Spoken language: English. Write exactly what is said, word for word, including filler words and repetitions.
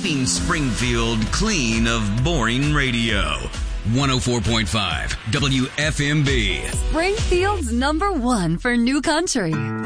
keeping Springfield clean of boring radio. one oh four point five W F M B. Springfield's number one for new country.